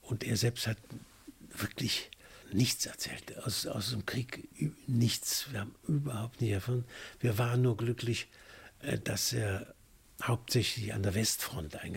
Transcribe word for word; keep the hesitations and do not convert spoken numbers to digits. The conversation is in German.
Und er selbst hat wirklich nichts erzählt, aus, aus dem Krieg nichts. Wir haben überhaupt nicht erfahren. Wir waren nur glücklich, dass er hauptsächlich an der Westfront eingesetzt